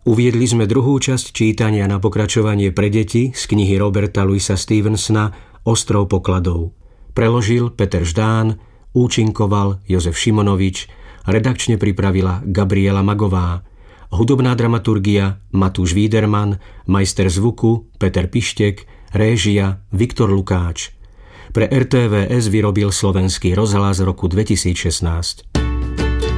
Uviedli sme druhú časť čítania na pokračovanie pre deti z knihy Roberta Louisa Stevensona Ostrov pokladov. Preložil Peter Ždán, účinkoval Jozef Šimonovič, redakčne pripravila Gabriela Magová. Hudobná dramaturgia Matúš Víderman, majster zvuku Peter Pištek, réžia Viktor Lukáč. Pre RTVS vyrobil Slovenský rozhlas roku 2016.